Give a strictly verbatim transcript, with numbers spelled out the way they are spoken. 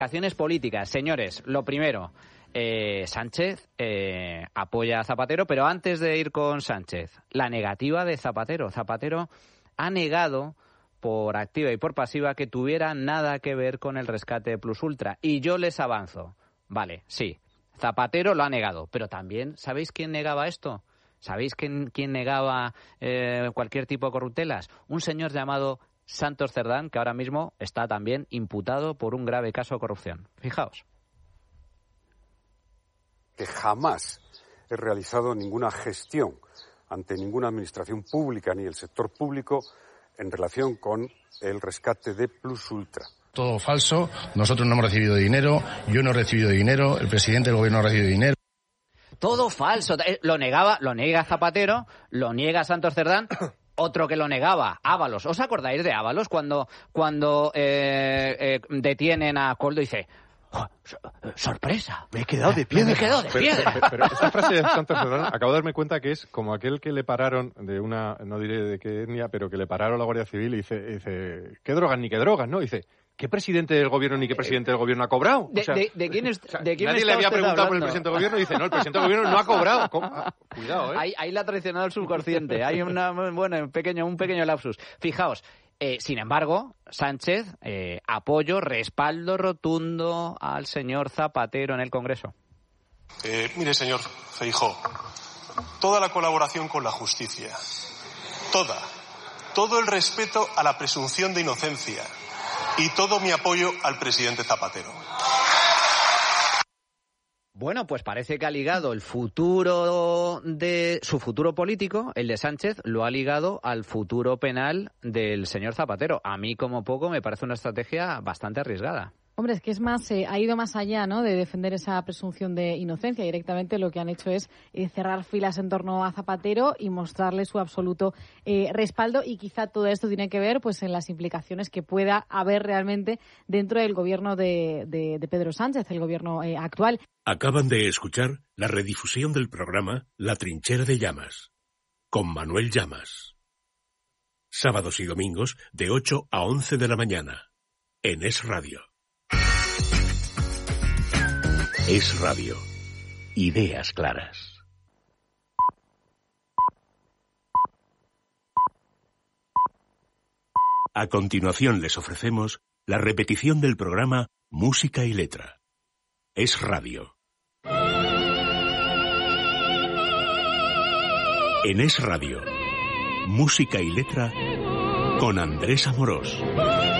Acciones políticas, señores, lo primero, eh, Sánchez eh, apoya a Zapatero, pero antes de ir con Sánchez, la negativa de Zapatero. Zapatero ha negado por activa y por pasiva que tuviera nada que ver con el rescate de Plus Ultra. Y yo les avanzo, vale, sí, Zapatero lo ha negado, pero también, ¿sabéis quién negaba esto? ¿Sabéis quién, quién negaba eh, cualquier tipo de corruptelas? Un señor llamado Santos Cerdán, que ahora mismo está también imputado por un grave caso de corrupción. Fijaos. Que jamás he realizado ninguna gestión ante ninguna administración pública ni el sector público en relación con el rescate de Plus Ultra. Todo falso, nosotros no hemos recibido dinero, yo no he recibido dinero, el presidente del gobierno no ha recibido dinero. Todo falso, lo negaba, lo niega Zapatero, lo niega Santos Cerdán. Otro que lo negaba, Ábalos. ¿Os acordáis de Ábalos cuando, cuando eh, eh, detienen a Coldo y dice, oh, sorpresa? Me he quedado de piedra. Me he quedado de piedra. Pero, pero, pero esta frase de Santos Cerdán, acabo de darme cuenta que es como aquel que le pararon de una, no diré de qué etnia, pero que le pararon la Guardia Civil y dice, dice ¿qué drogas ni qué drogas? ¿No? Dice, ¿qué presidente del gobierno ni qué presidente del gobierno ha cobrado? De, o sea, de, de quién es, o sea, de quién nadie le había preguntado por el presidente del gobierno y dice, no, el presidente del gobierno no ha cobrado. Ah, cuidado, ¿eh? Ahí, ahí le ha traicionado el subconsciente. Hay una, bueno, un pequeño, un pequeño lapsus. Fijaos, eh, sin embargo, Sánchez, eh, apoyo, respaldo rotundo al señor Zapatero en el Congreso. Eh, mire, señor Feijóo, toda la colaboración con la justicia, toda, todo el respeto a la presunción de inocencia y todo mi apoyo al presidente Zapatero. Bueno, pues parece que ha ligado el futuro de su futuro político, el de Sánchez, lo ha ligado al futuro penal del señor Zapatero. A mí, como poco, me parece una estrategia bastante arriesgada. Hombre, es que es más, eh, ha ido más allá, ¿no?, de defender esa presunción de inocencia. Directamente lo que han hecho es eh, cerrar filas en torno a Zapatero y mostrarle su absoluto eh, respaldo. Y quizá todo esto tiene que ver, pues, en las implicaciones que pueda haber realmente dentro del gobierno de, de, de Pedro Sánchez, el gobierno eh, actual. Acaban de escuchar la redifusión del programa La Trinchera de Llamas, con Manuel Llamas. Sábados y domingos de ocho a once de la mañana, en Es Radio. Es Radio. Ideas claras. A continuación les ofrecemos la repetición del programa Música y Letra. Es Radio. En Es Radio, Música y Letra con Andrés Amorós.